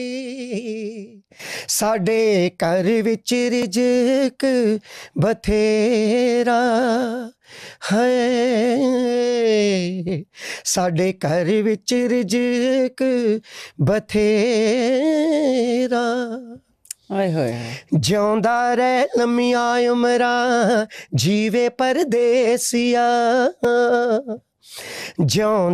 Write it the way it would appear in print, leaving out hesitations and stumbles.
ਸਾਡੇ ਘਰ ਵਿੱਚ ਰਿਜ਼ਕ ਬਥੇਰਾ ਹੈ, ਸਾਡੇ ਘਰ ਵਿੱਚ ਰਿਜ਼ਕ ਬਥੇਰਾ। ਹਾਏ ਹੋਏ ਜਿਉਂਦਾ ਰਹਿ ਲੰਮੀਆਂ ਉਮਰਾਂ ਜੀਵੇ ਪਰਦੇਸੀਆ, ਜਿਉਂ